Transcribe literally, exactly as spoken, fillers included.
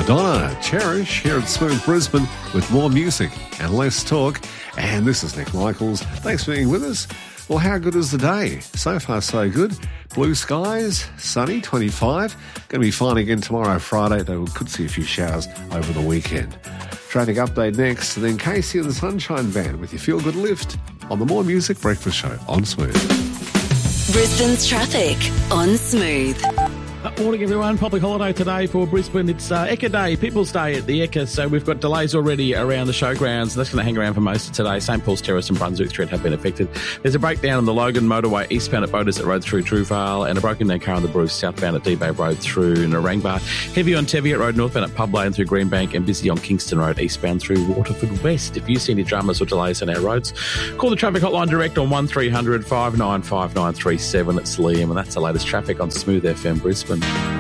Madonna, Cherish, here at Smooth Brisbane with more music and less talk. And this is Nick Michaels. Thanks for being with us. Well, how good is the day? So far, so good. Blue skies, sunny, twenty-five. Going to be fine again tomorrow, Friday, though we could see a few showers over the weekend. Traffic update next, and then Casey and the Sunshine Band with your Feel Good Lift on the More Music Breakfast Show on Smooth. Brisbane's traffic on Smooth. Uh, morning, everyone. Public holiday today for Brisbane. It's uh, Ekka Day, People's Day at the Ekka, so we've got delays already around the showgrounds. That's going to hang around for most of today. Saint Paul's Terrace and Brunswick Street have been affected. There's a breakdown on the Logan Motorway eastbound at Beaudesert Road through Truvale, and a broken down car on the Bruce southbound at D-Bay Road through Narangba. Heavy on Teviot Road northbound at Pub Lane through Greenbank, and busy on Kingston Road eastbound through Waterford West. If you see any dramas or delays on our roads, call the traffic hotline direct on one three hundred five nine five nine three seven. It's Liam, and that's the latest traffic on Smooth F M Brisbane.